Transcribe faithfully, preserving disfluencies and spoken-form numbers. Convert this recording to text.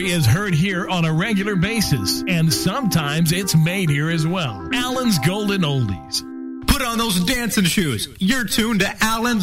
is heard here on a regular basis, and sometimes it's made here as well. Allen's Golden Oldies. Put on those dancing shoes. You're tuned to Allen's